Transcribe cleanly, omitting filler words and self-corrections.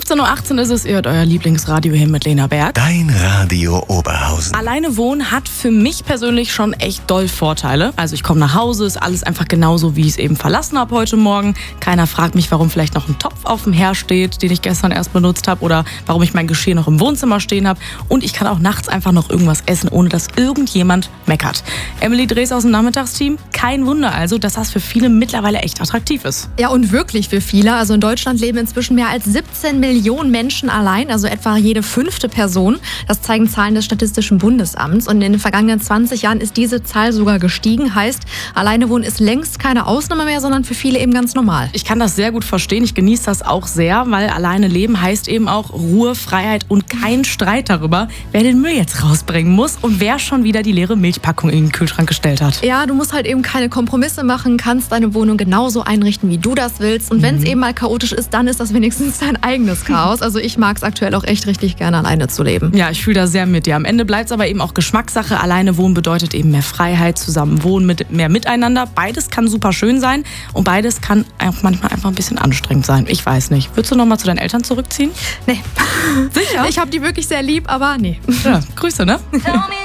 15:18 Uhr ist es, ihr hört euer Lieblingsradio hier mit Lena Berg. Dein Radio Oberhausen. Alleine wohnen hat für mich persönlich schon echt doll Vorteile. Also ich komme nach Hause, ist alles einfach genauso, wie ich es eben verlassen habe heute Morgen. Keiner fragt mich, warum vielleicht noch ein Topf auf dem Herd steht, den ich gestern erst benutzt habe, oder warum ich mein Geschirr noch im Wohnzimmer stehen habe. Und ich kann auch nachts einfach noch irgendwas essen, ohne dass irgendjemand meckert. Emily Drees aus dem Nachmittagsteam, kein Wunder also, dass das für viele mittlerweile echt attraktiv ist. Ja, und wirklich für viele. Also in Deutschland leben inzwischen mehr als 17 Millionen Menschen allein, also etwa jede 5. Person. Das zeigen Zahlen des Statistischen Bundesamts. Und in den vergangenen 20 Jahren ist diese Zahl sogar gestiegen. Heißt, alleine wohnen ist längst keine Ausnahme mehr, sondern für viele eben ganz normal. Ich kann das sehr gut verstehen. Ich genieße das auch sehr, weil alleine leben heißt eben auch Ruhe, Freiheit und kein Streit darüber, wer den Müll jetzt rausbringen muss und wer schon wieder die leere Milchpackung in den Kühlschrank gestellt hat. Ja, du musst halt eben keine Kompromisse machen, kannst deine Wohnung genauso einrichten, wie du das willst. Und wenn es eben mal chaotisch ist, dann ist das wenigstens dein eigenes Chaos. Also ich mag es aktuell auch echt richtig gerne, alleine zu leben. Ja, ich fühle da sehr mit dir. Am Ende bleibt es aber eben auch Geschmackssache. Alleine wohnen bedeutet eben mehr Freiheit, zusammen wohnen, mit mehr Miteinander. Beides kann super schön sein und beides kann auch manchmal einfach ein bisschen anstrengend sein. Ich weiß nicht. Würdest du noch mal zu deinen Eltern zurückziehen? Nee. Sicher? Ich habe die wirklich sehr lieb, aber nee. Ja, Grüße, ne? Tell me